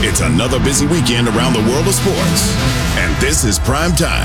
It's another busy weekend around the world of sports. And this is Prime Time.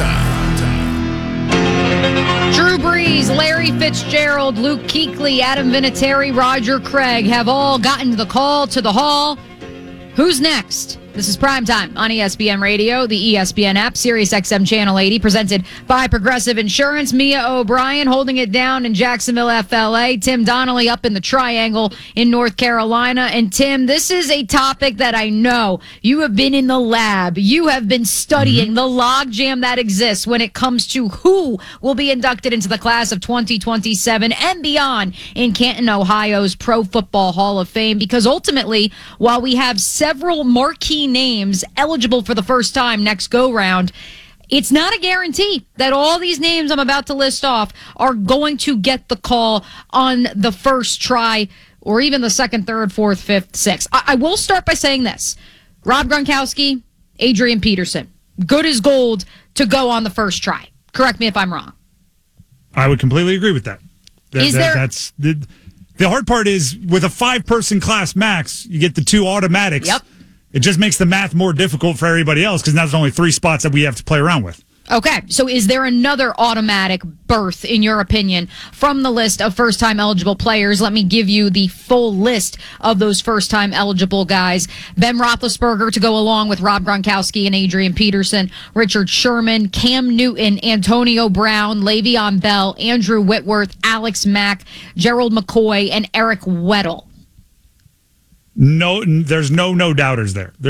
Drew Brees, Larry Fitzgerald, Luke Kuechly, Adam Vinatieri, Roger Craig have all gotten the call to the hall. Who's next? This is Primetime on ESPN Radio, the ESPN app, Sirius XM Channel 80, presented by Progressive Insurance. Mia O'Brien holding it down in Jacksonville, FLA. Tim Donnelly up in the Triangle in North Carolina. And Tim, this is a topic that I know you have been in the lab. You have been studying the logjam that exists when it comes to who will be inducted into the class of 2027 and beyond in Canton, Ohio's Pro Football Hall of Fame. Because ultimately, while we have several marquee names eligible for the first time next go round, it's not a guarantee that all these names I'm about to list off are going to get the call on the first try or even the second, third, fourth, fifth, sixth. I will start by saying this. Rob Gronkowski, Adrian Peterson, good as gold to go on the first try. Correct me if I'm wrong. I would completely agree with that. That's the hard part is with a 5-person class max, you get the 2 automatics. Yep. It just makes the math more difficult for everybody else because now there's only 3 spots that we have to play around with. Okay, so is there another automatic berth, in your opinion, from the list of first-time eligible players? Let me give you the full list of those first-time eligible guys. Ben Roethlisberger to go along with Rob Gronkowski and Adrian Peterson, Richard Sherman, Cam Newton, Antonio Brown, Le'Veon Bell, Andrew Whitworth, Alex Mack, Gerald McCoy, and Eric Weddle. No, there's no doubters there.